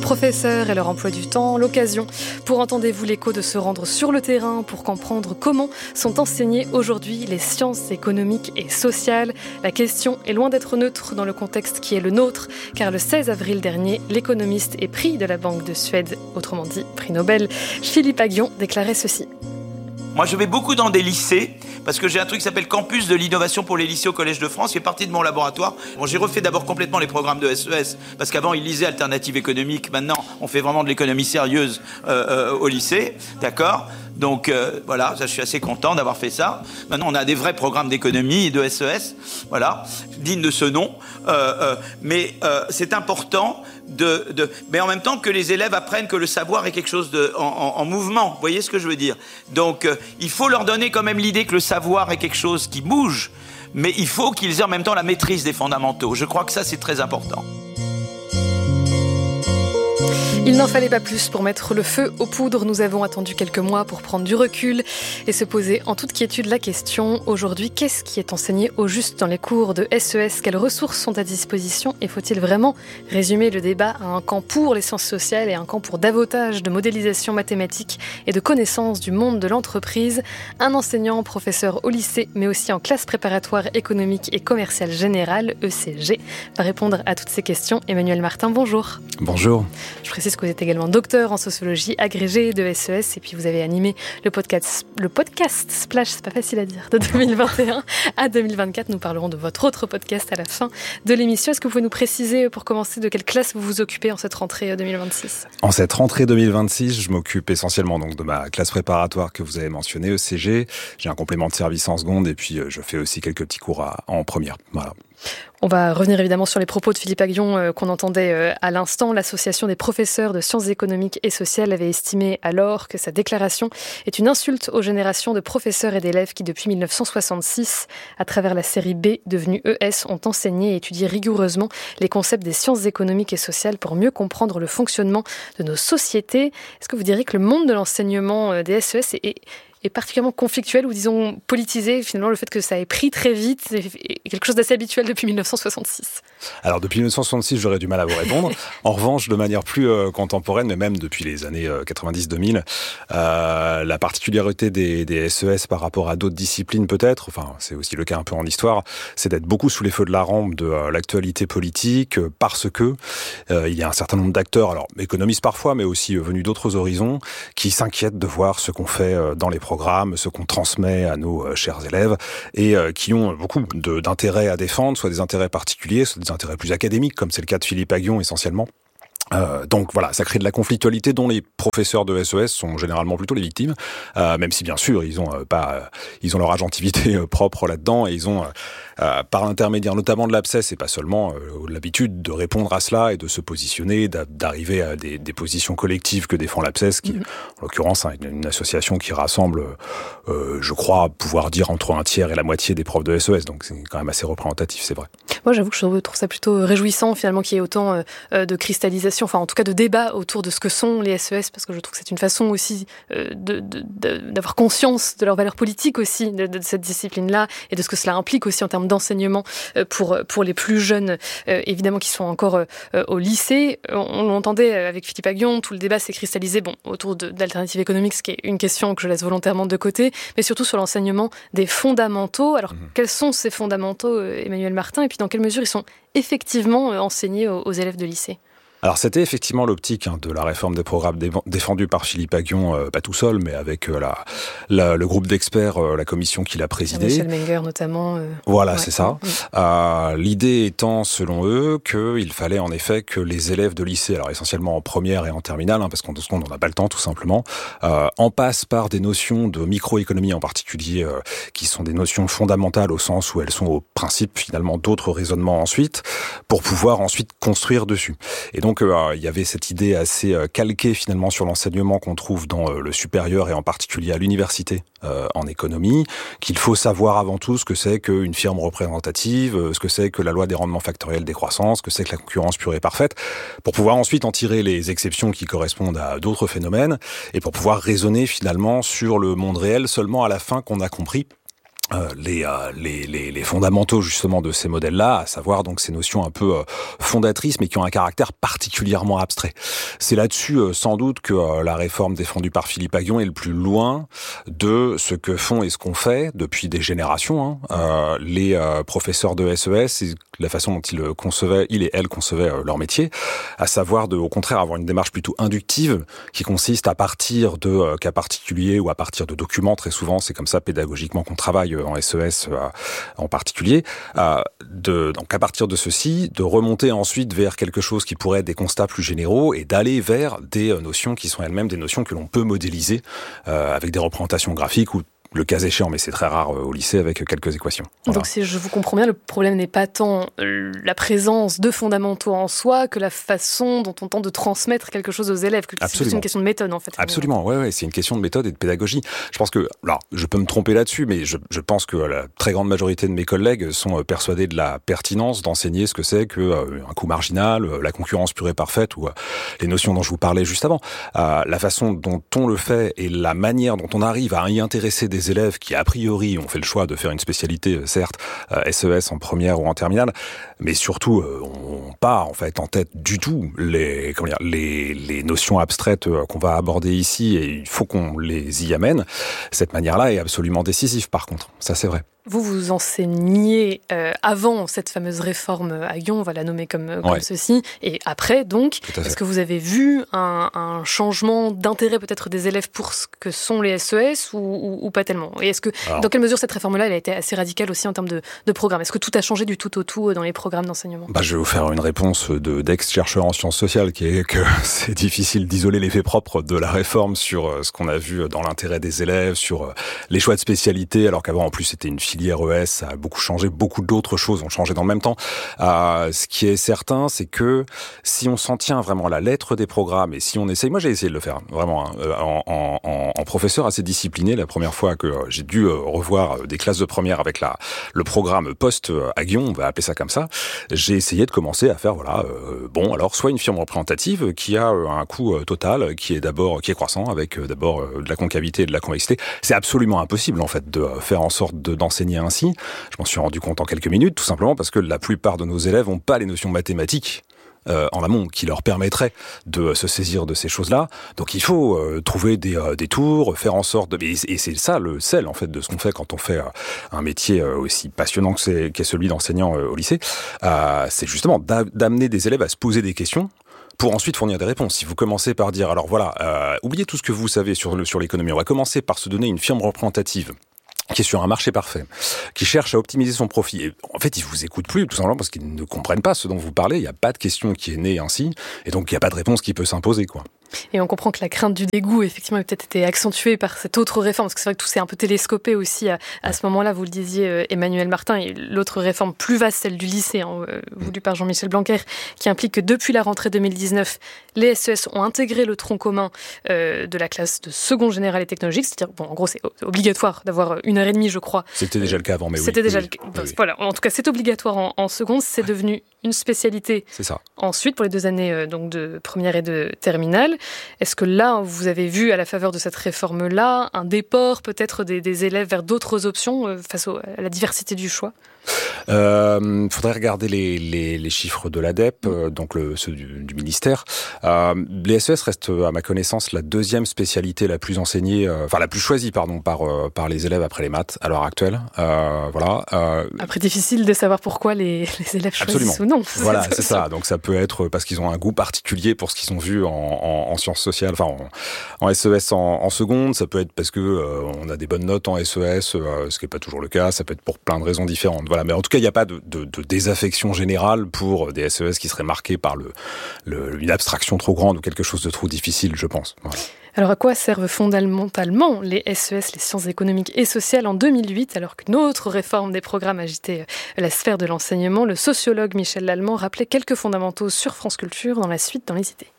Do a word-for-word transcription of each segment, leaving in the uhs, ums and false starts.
professeurs et leur emploi du temps, l'occasion pour entendez-vous l'écho de se rendre sur le terrain pour comprendre comment sont enseignées aujourd'hui les sciences économiques et sociales. La question est loin d'être neutre dans le contexte qui est le nôtre, car le seize avril dernier, l'économiste et prix de la Banque de Suède, autrement dit prix Nobel, Philippe Aghion déclarait ceci. Moi, je vais beaucoup dans des lycées, parce que j'ai un truc qui s'appelle Campus de l'innovation pour les lycées au Collège de France, qui est partie de mon laboratoire. Bon, j'ai refait d'abord complètement les programmes de S E S, parce qu'avant, ils lisaient alternative économique. Maintenant, on fait vraiment de l'économie sérieuse euh, euh, au lycée, d'accord ? Donc, euh, voilà, ça, je suis assez content d'avoir fait ça. Maintenant, on a des vrais programmes d'économie et de S E S, voilà, dignes de ce nom. Euh, euh, mais euh, c'est important de, de... Mais en même temps que les élèves apprennent que le savoir est quelque chose de, en, en, en mouvement. Vous voyez ce que je veux dire ? Donc, euh, il faut leur donner quand même l'idée que le savoir est quelque chose qui bouge, mais il faut qu'ils aient en même temps la maîtrise des fondamentaux. Je crois que ça, c'est très important. Il n'en fallait pas plus pour mettre le feu aux poudres. Nous avons attendu quelques mois pour prendre du recul et se poser en toute quiétude la question. Aujourd'hui, qu'est-ce qui est enseigné au juste dans les cours de S E S ? Quelles ressources sont à disposition ? Et faut-il vraiment résumer le débat à un camp pour les sciences sociales et un camp pour davantage de modélisation mathématique et de connaissance du monde de l'entreprise ? Un enseignant, professeur au lycée, mais aussi en classe préparatoire économique et commerciale générale, E C G, va répondre à toutes ces questions. Emmanuel Martin, bonjour. Bonjour. Je précise que vous êtes également docteur en sociologie, agrégé de S E S, et puis vous avez animé le podcast, le podcast Splash, c'est pas facile à dire, de deux mille vingt et un à deux mille vingt-quatre. Nous parlerons de votre autre podcast à la fin de l'émission. Est-ce que vous pouvez nous préciser, pour commencer, de quelle classe vous vous occupez en cette rentrée deux mille vingt-six ? En cette rentrée deux mille vingt-six, je m'occupe essentiellement donc de ma classe préparatoire que vous avez mentionnée, E C G. J'ai un complément de service en seconde et puis je fais aussi quelques petits cours à, en première. Voilà. On va revenir évidemment sur les propos de Philippe Aghion euh, qu'on entendait euh, à l'instant. L'Association des professeurs de sciences économiques et sociales avait estimé alors que sa déclaration est une insulte aux générations de professeurs et d'élèves qui, depuis mille neuf cent soixante-six, à travers la série B devenue E S, ont enseigné et étudié rigoureusement les concepts des sciences économiques et sociales pour mieux comprendre le fonctionnement de nos sociétés. Est-ce que vous diriez que le monde de l'enseignement des S E S est, est est particulièrement conflictuel ou disons politisé, finalement le fait que ça ait pris très vite est quelque chose d'assez habituel depuis mille neuf cent soixante-six? Alors depuis mille neuf cent soixante-six, j'aurais du mal à vous répondre. En revanche, de manière plus euh, contemporaine, mais même depuis les années euh, quatre-vingt-dix deux mille, euh, la particularité des, des S E S par rapport à d'autres disciplines peut-être, enfin c'est aussi le cas un peu en histoire, c'est d'être beaucoup sous les feux de la rampe de euh, l'actualité politique euh, parce que euh, il y a un certain nombre d'acteurs, alors économistes parfois, mais aussi euh, venus d'autres horizons, qui s'inquiètent de voir ce qu'on fait euh, dans les programmes, ce qu'on transmet à nos euh, chers élèves et euh, qui ont beaucoup de, d'intérêts à défendre, soit des intérêts particuliers, soit des intérêts plus académiques, comme c'est le cas de Philippe Aghion essentiellement. Euh, donc voilà, ça crée de la conflictualité dont les professeurs de S E S sont généralement plutôt les victimes, euh, même si bien sûr ils ont euh, pas, euh, ils ont leur agentivité euh, propre là-dedans et ils ont, euh, euh, par l'intermédiaire notamment de l'APSES et pas seulement, euh, l'habitude de répondre à cela et de se positionner, d'a- d'arriver à des, des positions collectives que défend l'APSES, qui, mmh. en l'occurrence, hein, une, une association qui rassemble, euh, je crois, pouvoir dire entre un tiers et la moitié des profs de S E S, donc c'est quand même assez représentatif, c'est vrai. Moi, j'avoue que je trouve ça plutôt réjouissant finalement qu'il y ait autant euh, de cristallisation, enfin en tout cas de débat autour de ce que sont les S E S, parce que je trouve que c'est une façon aussi euh, de, de, de, d'avoir conscience de leur valeur politique aussi, de, de cette discipline-là, et de ce que cela implique aussi en termes d'enseignement euh, pour, pour les plus jeunes, euh, évidemment qui sont encore euh, au lycée. On, on l'entendait avec Philippe Aghion, tout le débat s'est cristallisé bon, autour de, d'alternatives économiques, ce qui est une question que je laisse volontairement de côté, mais surtout sur l'enseignement des fondamentaux. Alors, mmh. quels sont ces fondamentaux, Emmanuel Martin, et puis dans quelle mesure ils sont effectivement enseignés aux, aux élèves de lycée ? Alors c'était effectivement l'optique hein, de la réforme des programmes dé- défendue par Philippe Aghion, euh, pas tout seul, mais avec euh, la, la, le groupe d'experts, euh, la commission qu'il a présidée. Michel Menger notamment. Euh... Voilà, ouais. c'est ça. Mmh. Euh, l'idée étant, selon eux, qu'il fallait en effet que les élèves de lycée, alors essentiellement en première et en terminale, hein, parce qu'en deux secondes on n'a pas le temps tout simplement, euh, en passent par des notions de microéconomie en particulier, euh, qui sont des notions fondamentales au sens où elles sont au principe finalement d'autres raisonnements ensuite, pour pouvoir ensuite construire dessus. Et donc euh, il y avait cette idée assez euh, calquée finalement sur l'enseignement qu'on trouve dans euh, le supérieur et en particulier à l'université euh, en économie, qu'il faut savoir avant tout ce que c'est qu'une firme représentative, euh, ce que c'est que la loi des rendements factoriels décroissants, ce que c'est que la concurrence pure et parfaite, pour pouvoir ensuite en tirer les exceptions qui correspondent à d'autres phénomènes et pour pouvoir raisonner finalement sur le monde réel seulement à la fin qu'on a compris Euh, les, euh, les, les, les fondamentaux justement de ces modèles-là, à savoir donc ces notions un peu euh, fondatrices, mais qui ont un caractère particulièrement abstrait. C'est là-dessus euh, sans doute que euh, la réforme défendue par Philippe Aghion est le plus loin de ce que font et ce qu'on fait depuis des générations hein, euh, les euh, professeurs de S E S et la façon dont ils concevaient, ils et elles concevaient euh, leur métier, à savoir de, au contraire, avoir une démarche plutôt inductive qui consiste à partir de euh, cas particuliers ou à partir de documents. Très souvent, c'est comme ça pédagogiquement qu'on travaille en S E S euh, en particulier, euh, de, donc à partir de ceci, de remonter ensuite vers quelque chose qui pourrait être des constats plus généraux et d'aller vers des notions qui sont elles-mêmes des notions que l'on peut modéliser euh, avec des représentations graphiques ou le cas échéant, mais c'est très rare au lycée avec quelques équations. Voilà. Donc si je vous comprends bien, le problème n'est pas tant la présence de fondamentaux en soi que la façon dont on tente de transmettre quelque chose aux élèves. Que c'est juste une question de méthode en fait. Absolument, ouais, ouais, c'est une question de méthode et de pédagogie. Je pense que, alors, je peux me tromper là-dessus, mais je, je pense que la très grande majorité de mes collègues sont persuadés de la pertinence d'enseigner ce que c'est que euh, un coût marginal, euh, la concurrence pure et parfaite ou euh, les notions dont je vous parlais juste avant. Euh, la façon dont on le fait et la manière dont on arrive à y intéresser des élèves qui, a priori, ont fait le choix de faire une spécialité, certes, euh, S E S en première ou en terminale, mais surtout, euh, on pas en fait en tête du tout les, comment dire, les, les notions abstraites euh, qu'on va aborder ici, et il faut qu'on les y amène. Cette manière-là est absolument décisive, par contre. Ça, c'est vrai. Vous, vous enseigniez euh, avant cette fameuse réforme Aghion, on va la nommer comme, comme ouais. ceci, et après, donc, est-ce que vous avez vu un, un changement d'intérêt peut-être des élèves pour ce que sont les S E S ou, ou, ou pas tellement ? Et est-ce que, Alors, dans quelle mesure cette réforme-là, elle a été assez radicale aussi en termes de, de programme ? Est-ce que tout a changé du tout au tout dans les programmes d'enseignement ? bah, Je vais vous faire une réponse de, d'ex-chercheur en sciences sociales, qui est que c'est difficile d'isoler l'effet propre de la réforme sur ce qu'on a vu dans l'intérêt des élèves, sur les choix de spécialité, alors qu'avant, en plus, c'était une filière E S, ça a beaucoup changé, beaucoup d'autres choses ont changé dans le même temps. Euh, ce qui est certain, c'est que si on s'en tient vraiment à la lettre des programmes, et si on essaye, moi j'ai essayé de le faire, vraiment, hein, en, en, en professeur assez discipliné, la première fois que j'ai dû revoir des classes de première avec la, le programme post-Aghion, on va appeler ça comme ça, j'ai essayé de commencer à faire, voilà, euh, bon, alors soit une firme représentative qui a un coût total, qui est d'abord, qui est croissant, avec d'abord de la concavité et de la convexité. C'est absolument impossible, en fait, de faire en sorte de, d'enseigner ainsi. Je m'en suis rendu compte en quelques minutes, tout simplement parce que la plupart de nos élèves n'ont pas les notions mathématiques euh, en amont qui leur permettraient de se saisir de ces choses-là. Donc il faut euh, trouver des, euh, des tours, faire en sorte de... Et, et c'est ça le sel en fait de ce qu'on fait quand on fait euh, un métier euh, aussi passionnant que c'est, qu'est celui d'enseignant euh, au lycée. Euh, c'est justement d'a- d'amener des élèves à se poser des questions pour ensuite fournir des réponses. Si vous commencez par dire, alors voilà, euh, oubliez tout ce que vous savez sur, le, sur l'économie, on va commencer par se donner une firme représentative qui est sur un marché parfait, qui cherche à optimiser son profit. Et en fait, ils vous écoutent plus, tout simplement parce qu'ils ne comprennent pas ce dont vous parlez. Il n'y a pas de question qui est née ainsi, et donc il n'y a pas de réponse qui peut s'imposer, quoi. Et on comprend que la crainte du dégoût, effectivement, a peut-être été accentuée par cette autre réforme, parce que c'est vrai que tout s'est un peu télescopé aussi à, à ce moment-là, vous le disiez, Emmanuel Martin, et l'autre réforme plus vaste, celle du lycée, hein, voulue par Jean-Michel Blanquer, qui implique que depuis la rentrée deux mille dix-neuf, les S E S ont intégré le tronc commun euh, de la classe de seconde générale et technologique, c'est-à-dire, bon, en gros, c'est obligatoire d'avoir une heure et demie, je crois. C'était déjà le cas avant, mais oui. C'était déjà oui, le cas. Oui, oui. Voilà, en tout cas, c'est obligatoire en, en seconde, c'est ouais. devenu une spécialité. C'est ça. Ensuite, pour les deux années euh, donc de première et de terminale, est-ce que là, vous avez vu, à la faveur de cette réforme-là, un déport peut-être des, des élèves vers d'autres options euh, face au, à la diversité du choix ? Il euh, faudrait regarder les, les, les chiffres de l'A D E P, euh, donc le, ceux du, du ministère. Euh, les S E S restent, à ma connaissance, la deuxième spécialité la plus enseignée, euh, enfin la plus choisie, pardon, par euh, par les élèves après les maths à l'heure actuelle. Euh, voilà. Euh, Après, difficile de savoir pourquoi les, les élèves choisissent absolument. ou non. Voilà, c'est ça. Donc ça peut être parce qu'ils ont un goût particulier pour ce qu'ils ont vu en, en, en sciences sociales, enfin en, en S E S en, en seconde. Ça peut être parce que euh, on a des bonnes notes en S E S, euh, ce qui n'est pas toujours le cas. Ça peut être pour plein de raisons différentes. Voilà, mais en tout cas, il n'y a pas de, de, de désaffection générale pour des S E S qui seraient marqués par le, le, une abstraction trop grande ou quelque chose de trop difficile, je pense. Voilà. Alors à quoi servent fondamentalement les S E S, les sciences économiques et sociales, en deux mille huit, alors qu'une autre réforme des programmes agitait la sphère de l'enseignement? Le sociologue Michel Lallemand rappelait quelques fondamentaux sur France Culture dans la suite dans les idées.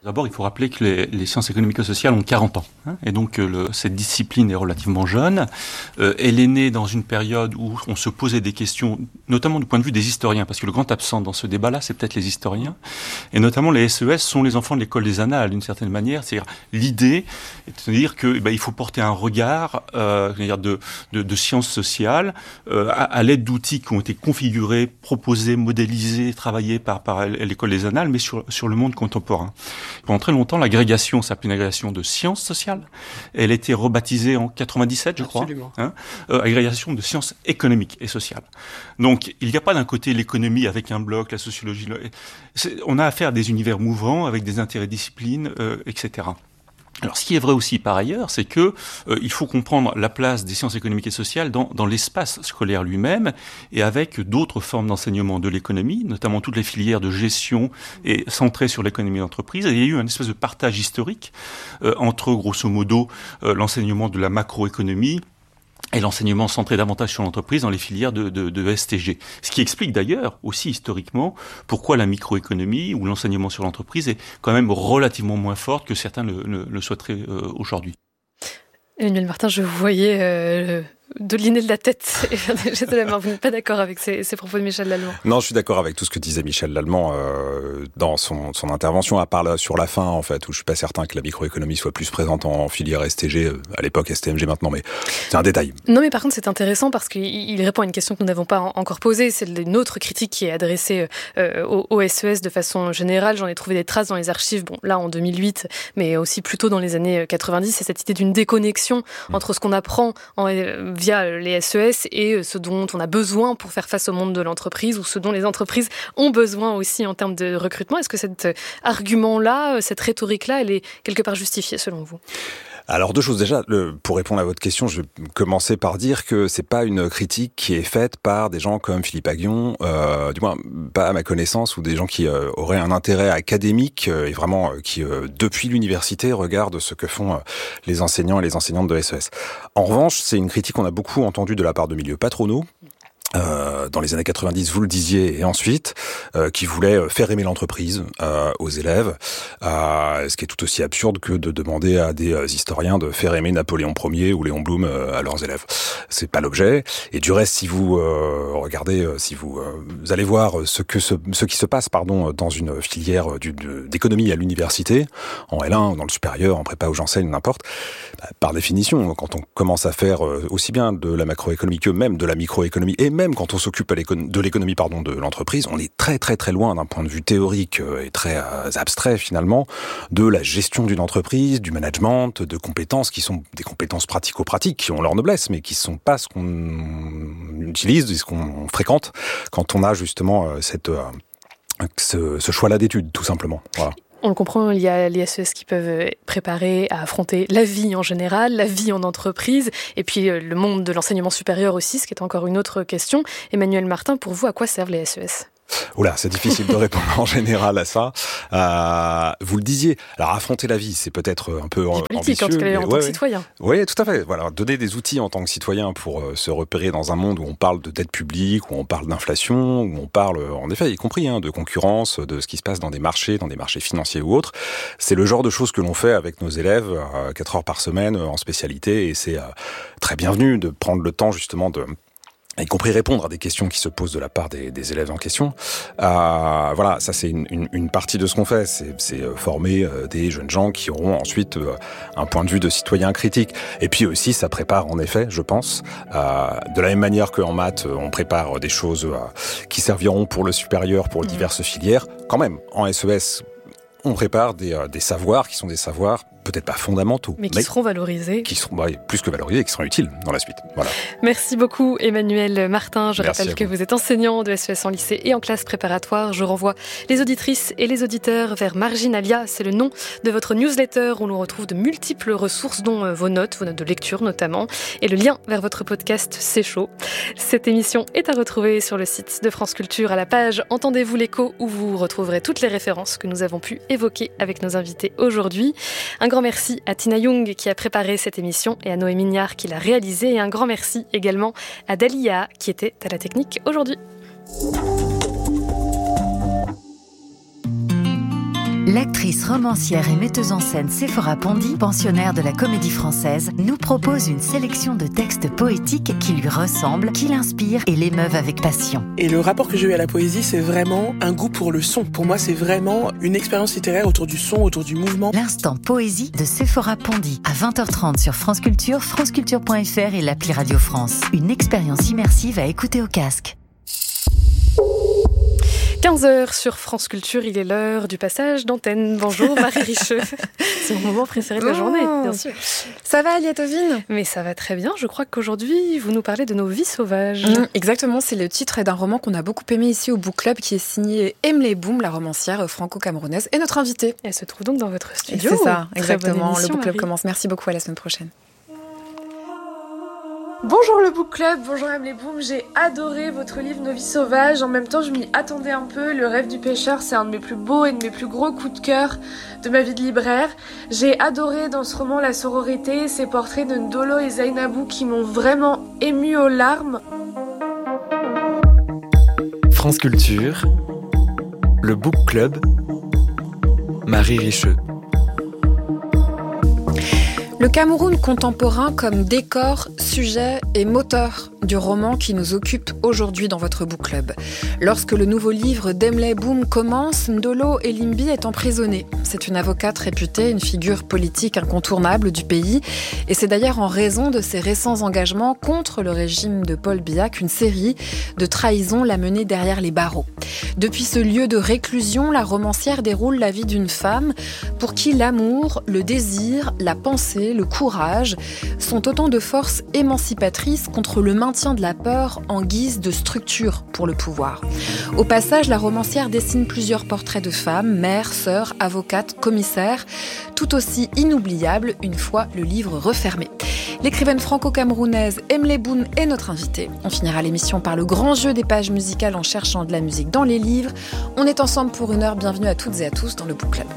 D'abord, il faut rappeler que les, les sciences économiques et sociales ont quarante ans. Hein, et donc, euh, le, cette discipline est relativement jeune. Euh, elle est née dans une période où on se posait des questions, notamment du point de vue des historiens, parce que le grand absent dans ce débat-là, c'est peut-être les historiens. Et notamment, les S E S sont les enfants de l'école des annales, d'une certaine manière. C'est-à-dire, l'idée est de dire que, eh ben, il faut porter un regard euh, c'est-à-dire de, de, de sciences sociales euh, à, à l'aide d'outils qui ont été configurés, proposés, modélisés, travaillés par, par l'école des annales, mais sur, sur le monde contemporain. Pendant très longtemps, l'agrégation s'appelait une agrégation de sciences sociales. Elle a été rebaptisée en quatre-vingt-dix-sept, je crois. Absolument. Hein, euh, agrégation de sciences économiques et sociales. Donc, il n'y a pas d'un côté l'économie avec un bloc, la sociologie. C'est, on a affaire à des univers mouvants avec des intérêts disciplines, euh, et cetera. Alors, ce qui est vrai aussi par ailleurs, c'est que euh, il faut comprendre la place des sciences économiques et sociales dans, dans l'espace scolaire lui-même, et avec d'autres formes d'enseignement de l'économie, notamment toutes les filières de gestion et centrées sur l'économie d'entreprise. Et il y a eu un espèce de partage historique euh, entre, grosso modo, euh, l'enseignement de la macroéconomie et l'enseignement centré davantage sur l'entreprise dans les filières de, de, de S T G. Ce qui explique d'ailleurs aussi historiquement pourquoi la microéconomie ou l'enseignement sur l'entreprise est quand même relativement moins forte que certains le, le, le souhaiteraient euh, aujourd'hui. Emmanuel Martin, je vous voyais euh, dodeliner de la tête et faire des gestes de la main. Vous n'êtes pas d'accord avec ces, ces propos de Michel Lallemand? Non, je suis d'accord avec tout ce que disait Michel Lallemand euh, dans son, son intervention, à part là, sur la fin, en fait, où je suis pas certain que la microéconomie soit plus présente en filière S T G, euh, à l'époque S T M G maintenant, mais c'est un détail. Non, mais par contre, c'est intéressant parce qu'il répond à une question que nous n'avons pas encore posée. C'est une autre critique qui est adressée euh, au, au S E S de façon générale. J'en ai trouvé des traces dans les archives, bon, là en deux mille huit, mais aussi plus tôt dans les années quatre-vingt-dix. C'est cette idée d'une déconnexion mmh. entre ce qu'on apprend en, via les S E S et ce dont on a besoin pour faire face au monde de l'entreprise ou ce dont les entreprises ont besoin aussi en termes de recrutement. Est-ce que cet argument-là, cette rhétorique-là, elle est quelque part justifiée selon vous ? Alors deux choses déjà, le, pour répondre à votre question, je vais commencer par dire que c'est pas une critique qui est faite par des gens comme Philippe Aghion, euh, du moins pas à ma connaissance, ou des gens qui euh, auraient un intérêt académique euh, et vraiment euh, qui euh, depuis l'université regardent ce que font euh, les enseignants et les enseignantes de S E S. En revanche, c'est une critique qu'on a beaucoup entendue de la part de milieux patronaux. Euh, dans les années quatre-vingt-dix, vous le disiez, et ensuite, euh, qui voulait faire aimer l'entreprise euh, aux élèves, euh, ce qui est tout aussi absurde que de demander à des euh, historiens de faire aimer Napoléon Ier ou Léon Blum euh, à leurs élèves. C'est pas l'objet. Et du reste, si vous euh, regardez, euh, si vous, euh, vous allez voir ce que ce, ce qui se passe, pardon, dans une filière du, de, d'économie à l'université, en L un, dans le supérieur, en prépa où j'enseigne, n'importe, bah, par définition, quand on commence à faire euh, aussi bien de la macroéconomie que même de la microéconomie et même Même quand on s'occupe de l'économie pardon, de l'entreprise, on est très très très loin d'un point de vue théorique et très euh, abstrait finalement de la gestion d'une entreprise, du management, de compétences qui sont des compétences pratico-pratiques, qui ont leur noblesse, mais qui ne sont pas ce qu'on utilise, ce qu'on fréquente quand on a justement euh, cette, euh, ce, ce choix-là d'études, tout simplement. Voilà. On le comprend, il y a les S E S qui peuvent préparer à affronter la vie en général, la vie en entreprise, et puis le monde de l'enseignement supérieur aussi, ce qui est encore une autre question. Emmanuel Martin, pour vous, à quoi servent les S E S ? Oula, c'est difficile de répondre en général à ça. Euh, vous le disiez. Alors, affronter la vie, c'est peut-être un peu politique, ambitieux. En tout cas, en ouais, tant que ouais. citoyen. Oui, tout à fait. Voilà, donner des outils en tant que citoyen pour euh, se repérer dans un monde où on parle de dette publique, où on parle d'inflation, où on parle, en effet, y compris, hein, de concurrence, de ce qui se passe dans des marchés, dans des marchés financiers ou autres. C'est le genre de choses que l'on fait avec nos élèves, euh, quatre heures par semaine euh, en spécialité, et c'est euh, très bienvenu de prendre le temps justement de y compris répondre à des questions qui se posent de la part des, des élèves en question. Euh, voilà, ça c'est une, une, une partie de ce qu'on fait, c'est, c'est former euh, des jeunes gens qui auront ensuite euh, un point de vue de citoyen critique. Et puis aussi, ça prépare en effet, je pense, euh, de la même manière qu'en maths, on prépare des choses euh, qui serviront pour le supérieur, pour diverses filières. Quand même, en S E S, on prépare des, euh, des savoirs qui sont des savoirs peut-être pas fondamentaux, mais qui mais seront valorisés. Qui seront bah, plus que valorisés et qui seront utiles dans la suite. Voilà. Merci beaucoup Emmanuel Martin. Je Merci rappelle que vous. vous êtes enseignant de S E S en lycée et en classe préparatoire. Je renvoie les auditrices et les auditeurs vers Marginalia. C'est le nom de votre newsletter où l'on retrouve de multiples ressources, dont vos notes, vos notes de lecture notamment, et le lien vers votre podcast C'est chaud. Cette émission est à retrouver sur le site de France Culture à la page Entendez-vous l'écho où vous retrouverez toutes les références que nous avons pu évoquer avec nos invités aujourd'hui. Un grand merci à Tina Young qui a préparé cette émission et à Noémie Mignard qui l'a réalisée. Et un grand merci également à Dalia qui était à la technique aujourd'hui. L'actrice, romancière et metteuse en scène Séphora Pondy, pensionnaire de la Comédie Française, nous propose une sélection de textes poétiques qui lui ressemblent, qui l'inspirent et l'émeuvent avec passion. Et le rapport que j'ai eu à la poésie, c'est vraiment un goût pour le son. Pour moi, c'est vraiment une expérience littéraire autour du son, autour du mouvement. L'instant poésie de Séphora Pondy, à vingt heures trente sur France Culture, franceculture point f r et l'appli Radio France. Une expérience immersive à écouter au casque. quinze heures sur France Culture, il est l'heure du passage d'antenne. Bonjour Marie Richeux. C'est mon moment préféré de la journée, bien sûr. Ça va, Aliette-Ovine ? Mais ça va très bien. Je crois qu'aujourd'hui, vous nous parlez de nos vies sauvages. Mmh, exactement, c'est le titre d'un roman qu'on a beaucoup aimé ici au Book Club, qui est signé Emily Boom, la romancière franco-camerounaise, et notre invitée. Elle se trouve donc dans votre studio. C'est ça, Très exactement. émission, le Book Club Marie. commence. Merci beaucoup, à la semaine prochaine. Bonjour le Book Club, bonjour Emily Boom, j'ai adoré votre livre Nos vies sauvages, en même temps je m'y attendais un peu, Le rêve du pêcheur c'est un de mes plus beaux et de mes plus gros coups de cœur de ma vie de libraire. J'ai adoré dans ce roman la sororité, ces portraits de Ndolo et Zainabou qui m'ont vraiment ému aux larmes. France Culture, le Book Club, Marie Richeux. Le Cameroun contemporain comme décor, sujet et moteur du roman qui nous occupe aujourd'hui dans votre Book Club. Lorsque le nouveau livre d'Emily Boom commence, Ndolo Elimbi est emprisonnée. C'est une avocate réputée, une figure politique incontournable du pays. Et c'est d'ailleurs en raison de ses récents engagements contre le régime de Paul Biya qu'une série de trahisons l'a menée derrière les barreaux. Depuis ce lieu de réclusion, la romancière déroule la vie d'une femme pour qui l'amour, le désir, la pensée, le courage sont autant de forces émancipatrices contre le maintien de la peur en guise de structure pour le pouvoir. Au passage, la romancière dessine plusieurs portraits de femmes, mères, sœurs, avocates, commissaires, tout aussi inoubliables une fois le livre refermé. L'écrivaine franco-camerounaise Emily Boom est notre invitée. On finira l'émission par le grand jeu des pages musicales en cherchant de la musique dans les livres. On est ensemble pour une heure. Bienvenue à toutes et à tous dans le Book Club.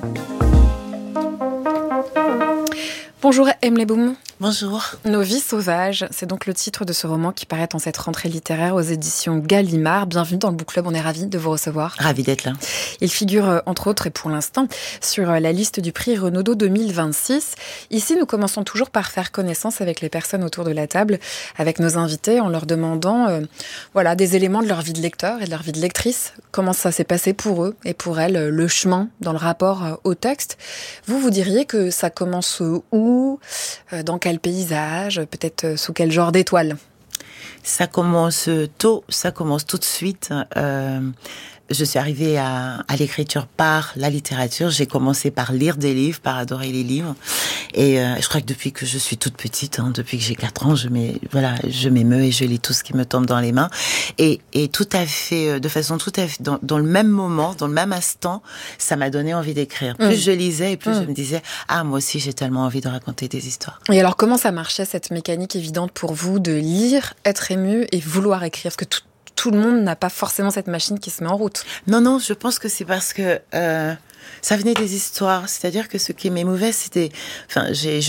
Bonjour Emily Boom. Bonjour. Nos vies sauvages, c'est donc le titre de ce roman qui paraît en cette rentrée littéraire aux éditions Gallimard. Bienvenue dans le Book Club, on est ravis de vous recevoir. Ravi d'être là. Il figure, entre autres, et pour l'instant, sur la liste du prix Renaudot deux mille vingt-six. Ici, nous commençons toujours par faire connaissance avec les personnes autour de la table, avec nos invités, en leur demandant euh, voilà, des éléments de leur vie de lecteur et de leur vie de lectrice. Comment ça s'est passé pour eux et pour elles, le chemin dans le rapport au texte. Vous, vous diriez que ça commence où ? Dans quel paysage ? Peut-être sous quel genre d'étoile ? Ça commence tôt, ça commence tout de suite. Euh, je suis arrivée à, à l'écriture par la littérature. J'ai commencé par lire des livres, par adorer les livres. Et euh, je crois que depuis que je suis toute petite, hein, depuis que j'ai quatre ans, je m'é, voilà, je m'émeus et je lis tout ce qui me tombe dans les mains. Et, et tout à fait, de façon tout à fait, dans, dans le même moment, dans le même instant, ça m'a donné envie d'écrire. Plus mmh. je lisais et plus mmh. je me disais, ah, moi aussi, j'ai tellement envie de raconter des histoires. Et alors, comment ça marchait, cette mécanique évidente pour vous de lire, être ému et vouloir écrire ? Parce que tout, tout le monde n'a pas forcément cette machine qui se met en route. Non, non, je pense que c'est parce que euh, ça venait des histoires. C'est-à-dire que ce qui m'émouvait, c'était... Enfin, j'ai